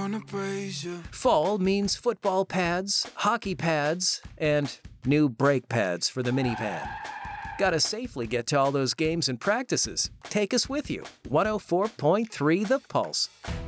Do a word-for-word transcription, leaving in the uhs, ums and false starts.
wanna praise you. Fall means football pads, hockey pads, and new brake pads for the minivan. Gotta safely get to all those games and practices. Take us with you. one oh four point three The Pulse.